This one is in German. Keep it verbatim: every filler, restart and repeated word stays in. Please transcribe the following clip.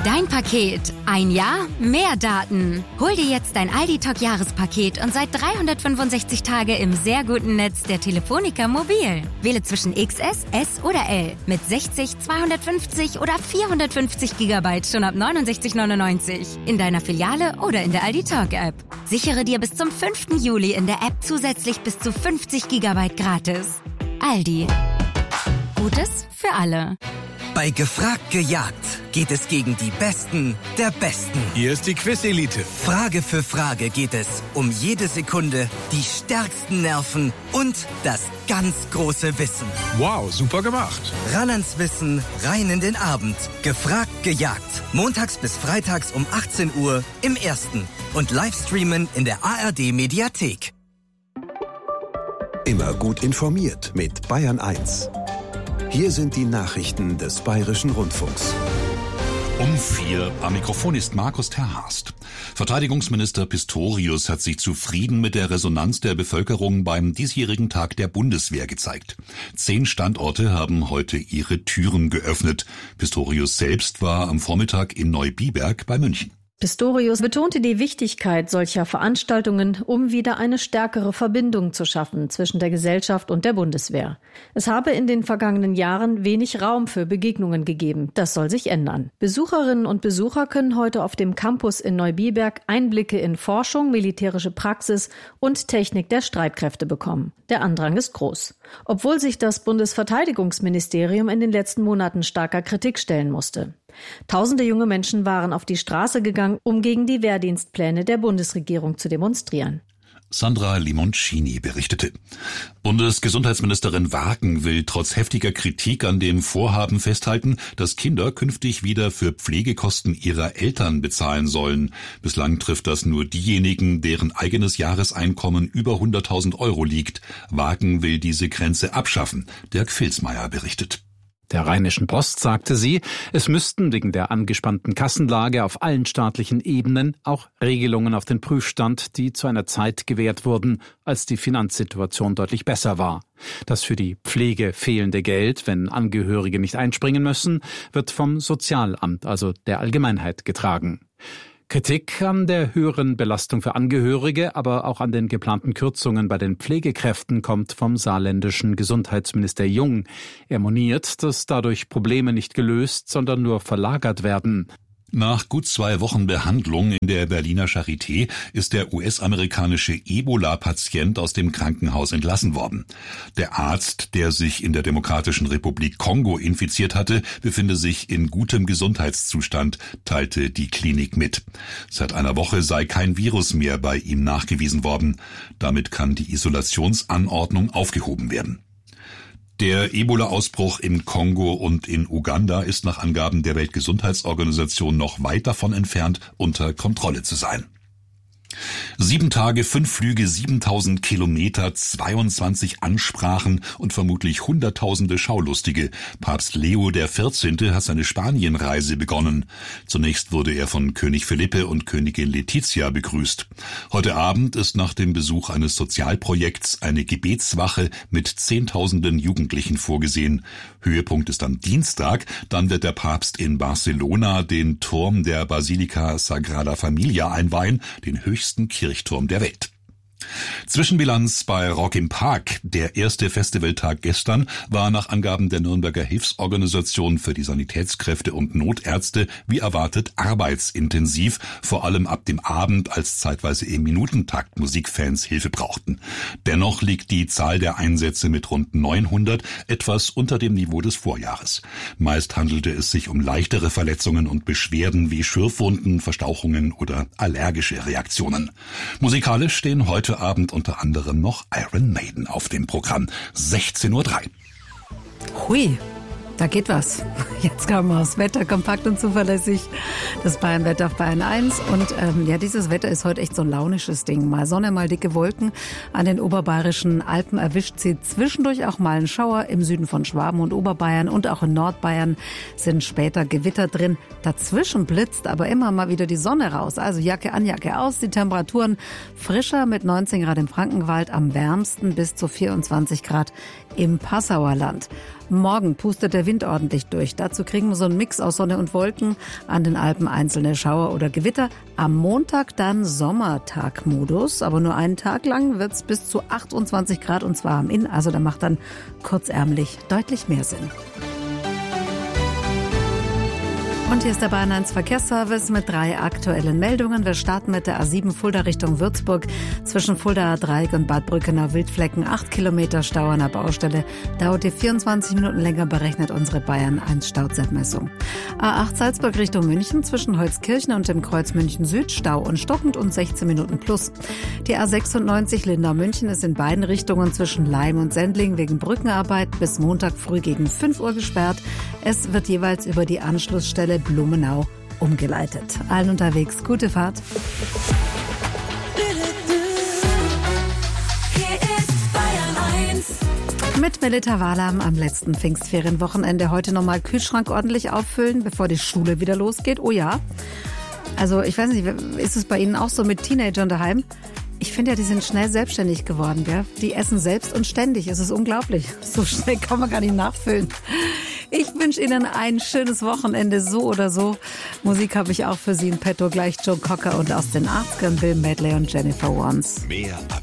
Dein Paket. Ein Jahr, mehr Daten. Hol dir jetzt dein Aldi-Talk-Jahrespaket und sei dreihundertfünfundsechzig Tage im sehr guten Netz der Telefonica Mobil. Wähle zwischen X S, S oder L mit sechzig, zweihundertfünfzig oder vierhundertfünfzig Gigabyte schon ab neunundsechzig neunundneunzig in deiner Filiale oder in der Aldi-Talk-App. Sichere dir bis zum fünften Juli in der App zusätzlich bis zu fünfzig Gigabyte gratis. Aldi. Gutes für alle. Bei Gefragt gejagt geht es gegen die Besten der Besten. Hier ist die Quiz-Elite. Frage für Frage geht es um jede Sekunde, die stärksten Nerven und das ganz große Wissen. Wow, super gemacht. Ran ans Wissen, rein in den Abend. Gefragt gejagt. Montags bis freitags um achtzehn Uhr im Ersten. Und Livestreamen in der A R D-Mediathek. Immer gut informiert mit Bayern eins. Hier sind die Nachrichten des Bayerischen Rundfunks. Um vier am Mikrofon ist Markus Terhorst. Verteidigungsminister Pistorius hat sich zufrieden mit der Resonanz der Bevölkerung beim diesjährigen Tag der Bundeswehr gezeigt. Zehn Standorte haben heute ihre Türen geöffnet. Pistorius selbst war am Vormittag in Neubiberg bei München. Pistorius betonte die Wichtigkeit solcher Veranstaltungen, um wieder eine stärkere Verbindung zu schaffen zwischen der Gesellschaft und der Bundeswehr. Es habe in den vergangenen Jahren wenig Raum für Begegnungen gegeben. Das soll sich ändern. Besucherinnen und Besucher können heute auf dem Campus in Neubiberg Einblicke in Forschung, militärische Praxis und Technik der Streitkräfte bekommen. Der Andrang ist groß. Obwohl sich das Bundesverteidigungsministerium in den letzten Monaten starker Kritik stellen musste. Tausende junge Menschen waren auf die Straße gegangen, um gegen die Wehrdienstpläne der Bundesregierung zu demonstrieren. Sandra Limoncini berichtete. Bundesgesundheitsministerin Wagen will trotz heftiger Kritik an dem Vorhaben festhalten, dass Kinder künftig wieder für Pflegekosten ihrer Eltern bezahlen sollen. Bislang trifft das nur diejenigen, deren eigenes Jahreseinkommen über hunderttausend Euro liegt. Wagen will diese Grenze abschaffen. Dirk Filsmeier berichtet. Der Rheinischen Post sagte sie, es müssten wegen der angespannten Kassenlage auf allen staatlichen Ebenen auch Regelungen auf den Prüfstand, die zu einer Zeit gewährt wurden, als die Finanzsituation deutlich besser war. Das für die Pflege fehlende Geld, wenn Angehörige nicht einspringen müssen, wird vom Sozialamt, also der Allgemeinheit, getragen. Kritik an der höheren Belastung für Angehörige, aber auch an den geplanten Kürzungen bei den Pflegekräften kommt vom saarländischen Gesundheitsminister Jung. Er moniert, dass dadurch Probleme nicht gelöst, sondern nur verlagert werden. Nach gut zwei Wochen Behandlung in der Berliner Charité ist der U S-amerikanische Ebola-Patient aus dem Krankenhaus entlassen worden. Der Arzt, der sich in der Demokratischen Republik Kongo infiziert hatte, befinde sich in gutem Gesundheitszustand, teilte die Klinik mit. Seit einer Woche sei kein Virus mehr bei ihm nachgewiesen worden. Damit kann die Isolationsanordnung aufgehoben werden. Der Ebola-Ausbruch im Kongo und in Uganda ist nach Angaben der Weltgesundheitsorganisation noch weit davon entfernt, unter Kontrolle zu sein. Sieben Tage, fünf Flüge, siebentausend Kilometer, zweiundzwanzig Ansprachen und vermutlich Hunderttausende Schaulustige. Papst Leo der vierzehnte hat seine Spanienreise begonnen. Zunächst wurde er von König Felipe und Königin Letizia begrüßt. Heute Abend ist nach dem Besuch eines Sozialprojekts eine Gebetswache mit Zehntausenden Jugendlichen vorgesehen. Höhepunkt ist am Dienstag, dann wird der Papst in Barcelona den Turm der Basilica Sagrada Familia einweihen, den höchsten Kirchturm der Welt. Zwischenbilanz bei Rock im Park. Der erste Festivaltag gestern war nach Angaben der Nürnberger Hilfsorganisation für die Sanitätskräfte und Notärzte wie erwartet arbeitsintensiv, vor allem ab dem Abend, als zeitweise im Minutentakt Musikfans Hilfe brauchten. Dennoch liegt die Zahl der Einsätze mit rund neunhundert etwas unter dem Niveau des Vorjahres. Meist handelte es sich um leichtere Verletzungen und Beschwerden wie Schürfwunden, Verstauchungen oder allergische Reaktionen. Musikalisch stehen heute Abend unter anderem noch Iron Maiden auf dem Programm. sechzehn Uhr drei. Hui, da geht was. Jetzt kam das Wetter kompakt und zuverlässig. Das Bayern-Wetter auf Bayern eins. Und ähm, ja, dieses Wetter ist heute echt so ein launisches Ding. Mal Sonne, mal dicke Wolken. An den oberbayerischen Alpen erwischt sie zwischendurch auch mal einen Schauer. Im Süden von Schwaben und Oberbayern und auch in Nordbayern sind später Gewitter drin. Dazwischen blitzt aber immer mal wieder die Sonne raus. Also Jacke an, Jacke aus. Die Temperaturen frischer mit neunzehn Grad im Frankenwald, am wärmsten bis zu vierundzwanzig Grad im Passauer Land. Morgen pustet der Wind ordentlich durch. Dazu kriegen wir so einen Mix aus Sonne und Wolken, an den Alpen einzelne Schauer oder Gewitter. Am Montag dann Sommertagmodus, aber nur einen Tag lang wird's bis zu achtundzwanzig Grad und zwar am Inn. Also da macht dann kurzärmlich deutlich mehr Sinn. Und hier ist der Bayern eins Verkehrsservice mit drei aktuellen Meldungen. Wir starten mit der A sieben Fulda Richtung Würzburg. Zwischen Fuldaer Dreieck und Bad Brückenau-Wildflecken acht Kilometer Stau an der Baustelle. Dauert die vierundzwanzig Minuten länger, berechnet unsere Bayern eins Stauzeitmessung. A acht Salzburg Richtung München zwischen Holzkirchen und dem Kreuz München Süd. Stau und stockend und sechzehn Minuten plus. Die A sechsundneunzig Lindau-München ist in beiden Richtungen zwischen Laim und Sendling wegen Brückenarbeit bis Montag früh gegen fünf Uhr gesperrt. Es wird jeweils über die Anschlussstelle Blumenau umgeleitet. Allen unterwegs gute Fahrt. Mit Melita Wahlam am letzten Pfingstferienwochenende. Heute nochmal Kühlschrank ordentlich auffüllen, bevor die Schule wieder losgeht. Oh ja. Also ich weiß nicht, ist es bei Ihnen auch so mit Teenagern daheim? Ich finde ja, die sind schnell selbstständig geworden. Gell? Die essen selbst und ständig. Es ist unglaublich. So schnell kann man gar nicht nachfüllen. Ich wünsche Ihnen ein schönes Wochenende, so oder so. Musik habe ich auch für Sie in petto. Gleich Joe Cocker und aus den achtzigern Bill Medley und Jennifer Warnes. Mehr ab